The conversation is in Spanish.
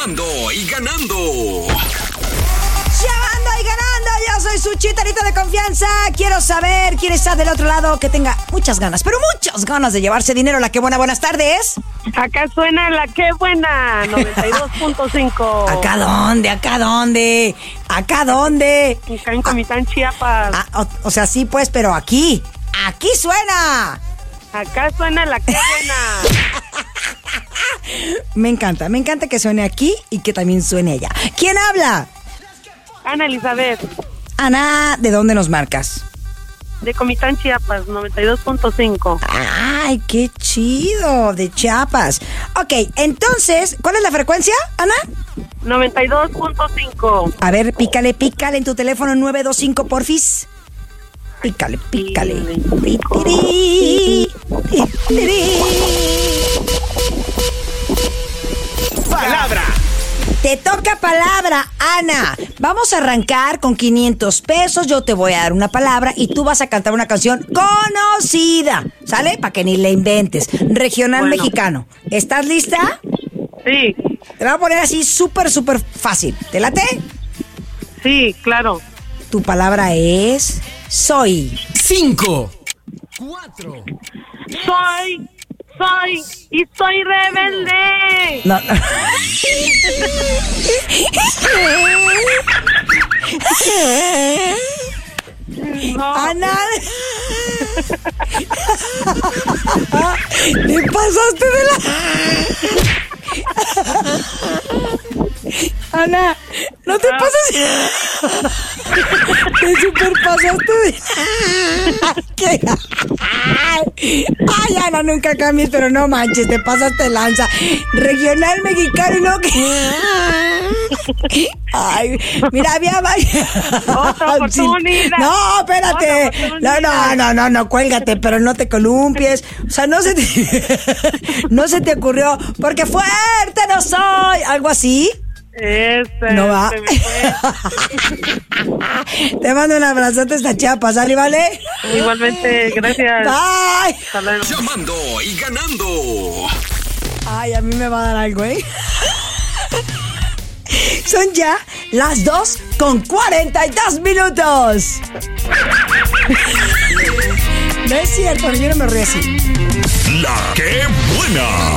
Llamando y ganando. Llamando y ganando, yo soy su chiterito de confianza. Quiero saber quién está del otro lado que tenga muchas ganas, pero muchas ganas de llevarse dinero. La que buena, buenas tardes. Acá suena la que buena, 92.5. ¿Acá dónde? ¿Acá dónde? ¿Acá dónde? Acá en Comitán, Chiapas. O sea, sí pues, pero aquí suena. Acá suena la que buena. Me encanta que suene aquí y que también suene allá. ¿Quién habla? Ana Elizabeth. Ana, ¿de dónde nos marcas? De Comitán, Chiapas, 92.5. ¡Ay, qué chido! De Chiapas. Ok, entonces, ¿cuál es la frecuencia, Ana? 92.5. A ver, pícale en tu teléfono 925, porfis. Pícale. Palabra. Te toca palabra, Ana. Vamos a arrancar con 500 pesos. Yo te voy a dar una palabra y tú vas a cantar una canción conocida, ¿sale? Para que ni la inventes. Regional mexicano. ¿Estás lista? Sí. Te la voy a poner así súper fácil. ¿Te late? Sí, claro. Tu palabra es soy. 5, 4. Soy y soy rebelde. No. No. Ana. Te pasaste de la... Ana, no te pases. Te super pasaste de... ¿Qué? Ay, Ana, nunca cambies, pero no manches, te pasaste lanza. Regional mexicano y no que... Ay, mira, había... Otra oportunidad. No, espérate. No, cuélgate, pero no te columpies. O sea, no se te ocurrió, porque fuerte no soy. ¿Algo así? No va. Te mando un abrazote esta Chiapas, ¿sale, vale? Igualmente, gracias. Bye. Hasta luego. Llamando y ganando. Ay, a mí me va a dar algo, ¿eh? Son ya las 2:42 minutos. No es cierto, yo no me río así. La que buena.